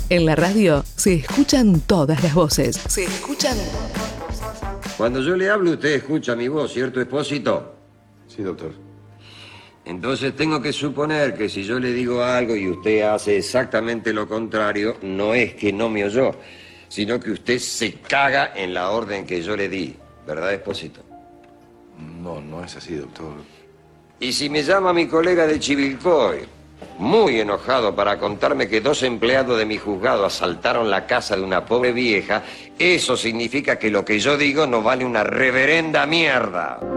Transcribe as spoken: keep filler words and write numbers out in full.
En la radio se escuchan todas las voces. Se escuchan. Cuando yo le hablo, usted escucha mi voz, ¿cierto, Expósito? Sí, doctor. Entonces tengo que suponer que si yo le digo algo y usted hace exactamente lo contrario, no es que no me oyó, sino que usted se caga en la orden que yo le di. ¿Verdad, Expósito? No, no es así, doctor. Y si me llama mi colega de Chivilcoy, muy enojado para contarme que dos empleados de mi juzgado asaltaron la casa de una pobre vieja, eso significa que lo que yo digo no vale una reverenda mierda.